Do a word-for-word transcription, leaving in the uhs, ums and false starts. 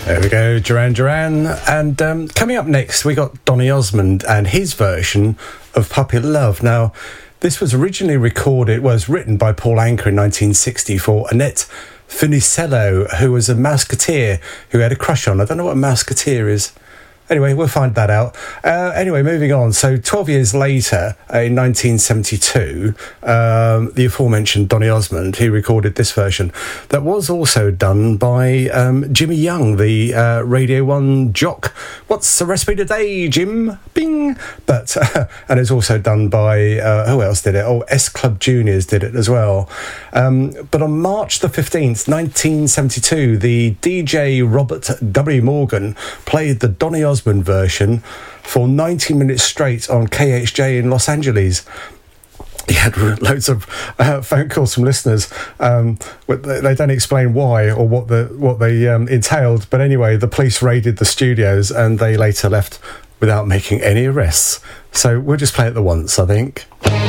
There we go, Duran Duran. And um, coming up next, we got Donny Osmond and his version of Puppy Love. Now, this was originally recorded, was written by Paul Anka in nineteen sixty for Annette Funicello, who was a Mouseketeer who had a crush on. I don't know what a Mouseketeer is. Anyway, we'll find that out. Uh, anyway, moving on. So twelve years later, uh, in nineteen seventy-two, um, the aforementioned Donny Osmond, he recorded this version that was also done by um, Jimmy Young, the uh, Radio one jock. What's the recipe today, Jim? Bing! But, uh, and it's also done by, uh, who else did it? Oh, S Club Juniors did it as well. Um, but on March the fifteenth, nineteen seventy-two, the D J Robert W. Morgan played the Donny Osmond version for ninety minutes straight on K H J in Los Angeles. He had loads of uh, phone calls from listeners. Um, they don't explain why or what the what they um, entailed, but anyway, the police raided the studios and they later left without making any arrests. So we'll just play it the once, I think.